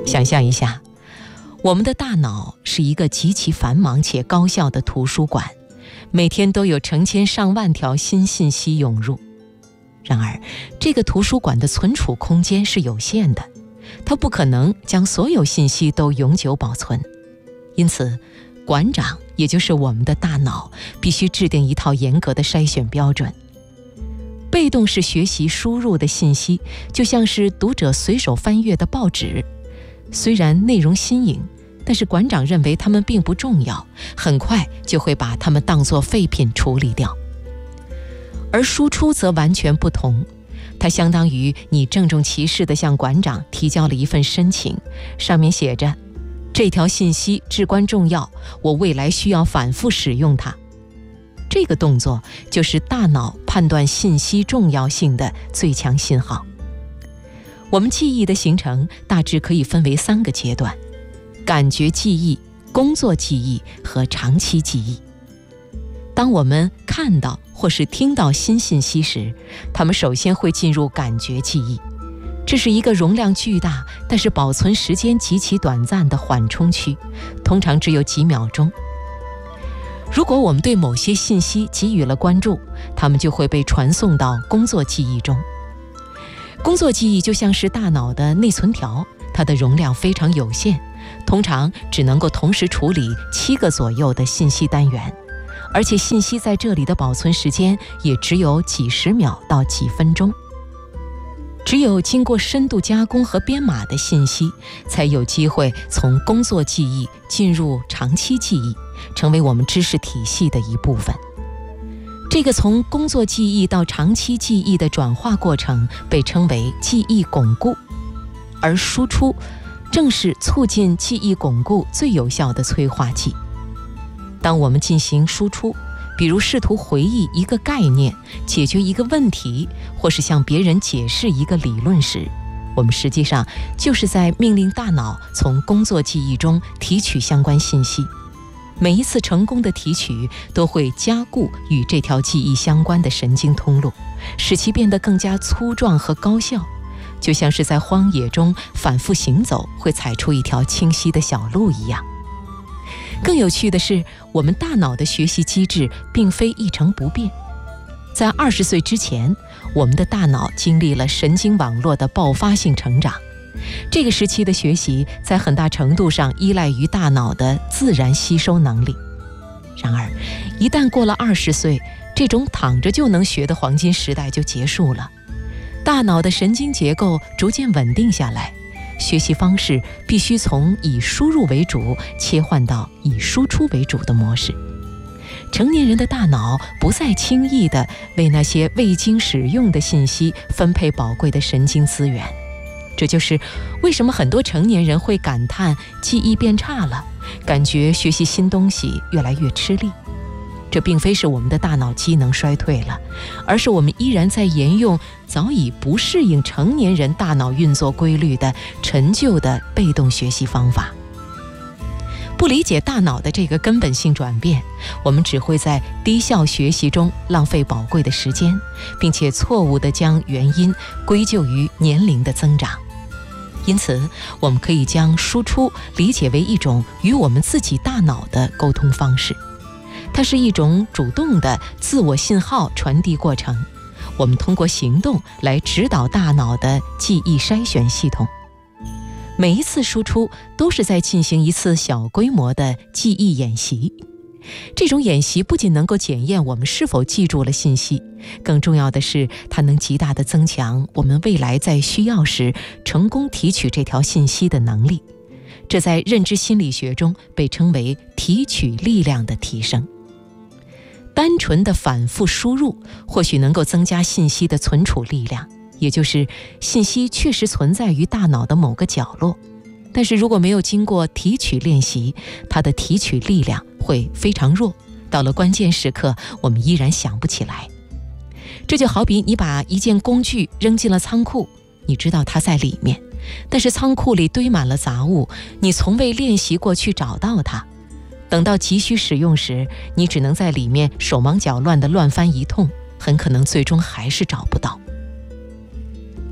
想象一下，我们的大脑是一个极其繁忙且高效的图书馆，每天都有成千上万条新信息涌入。然而，这个图书馆的存储空间是有限的，它不可能将所有信息都永久保存。因此，馆长，也就是我们的大脑，必须制定一套严格的筛选标准。被动式学习输入的信息，就像是读者随手翻阅的报纸，虽然内容新颖，但是馆长认为它们并不重要，很快就会把它们当作废品处理掉。而输出则完全不同，它相当于你郑重其事地向馆长提交了一份申请，上面写着这条信息至关重要，我未来需要反复使用它。这个动作就是大脑判断信息重要性的最强信号。我们记忆的形成大致可以分为3个阶段：感觉记忆、工作记忆和长期记忆。当我们看到或是听到新信息时，它们首先会进入感觉记忆，这是一个容量巨大但是保存时间极其短暂的缓冲区，通常只有几秒钟。如果我们对某些信息给予了关注，它们就会被传送到工作记忆中。工作记忆就像是大脑的内存条，它的容量非常有限，通常只能够同时处理7个左右的信息单元，而且信息在这里的保存时间也只有几十秒到几分钟。只有经过深度加工和编码的信息，才有机会从工作记忆进入长期记忆，成为我们知识体系的一部分。这个从工作记忆到长期记忆的转化过程被称为记忆巩固，而输出正是促进记忆巩固最有效的催化剂。当我们进行输出，比如试图回忆一个概念、解决一个问题，或是向别人解释一个理论时，我们实际上就是在命令大脑从工作记忆中提取相关信息。每一次成功的提取都会加固与这条记忆相关的神经通路，使其变得更加粗壮和高效，就像是在荒野中反复行走会踩出一条清晰的小路一样。更有趣的是，我们大脑的学习机制并非一成不变。在20岁之前，我们的大脑经历了神经网络的爆发性成长。这个时期的学习在很大程度上依赖于大脑的自然吸收能力。然而，一旦过了20岁，这种躺着就能学的黄金时代就结束了。大脑的神经结构逐渐稳定下来，学习方式必须从以输入为主切换到以输出为主的模式。成年人的大脑不再轻易地为那些未经使用的信息分配宝贵的神经资源。这就是为什么很多成年人会感叹记忆变差了，感觉学习新东西越来越吃力。这并非是我们的大脑机能衰退了，而是我们依然在沿用早已不适应成年人大脑运作规律的陈旧的被动学习方法。不理解大脑的这个根本性转变，我们只会在低效学习中浪费宝贵的时间，并且错误地将原因归咎于年龄的增长。因此，我们可以将输出理解为一种与我们自己大脑的沟通方式。它是一种主动的自我信号传递过程，我们通过行动来指导大脑的记忆筛选系统。每一次输出都是在进行一次小规模的记忆演习。这种演习不仅能够检验我们是否记住了信息，更重要的是，它能极大地增强我们未来在需要时成功提取这条信息的能力。这在认知心理学中被称为提取力量的提升。单纯的反复输入或许能够增加信息的存储力量，也就是信息确实存在于大脑的某个角落，但是如果没有经过提取练习，它的提取力量会非常弱，到了关键时刻我们依然想不起来。这就好比你把一件工具扔进了仓库，你知道它在里面，但是仓库里堆满了杂物，你从未练习过去找到它。等到急需使用时，你只能在里面手忙脚乱地乱翻一通，很可能最终还是找不到。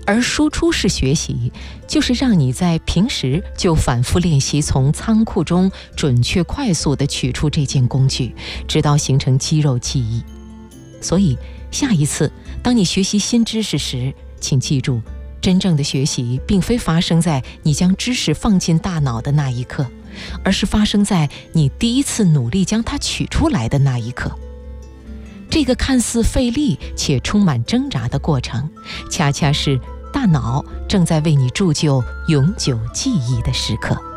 而输出式学习就是让你在平时就反复练习从仓库中准确快速地取出这件工具，直到形成肌肉记忆。所以下一次当你学习新知识时，请记住，真正的学习并非发生在你将知识放进大脑的那一刻，而是发生在你第一次努力将它取出来的那一刻。这个看似费力且充满挣扎的过程，恰恰是大脑正在为你铸就永久记忆的时刻。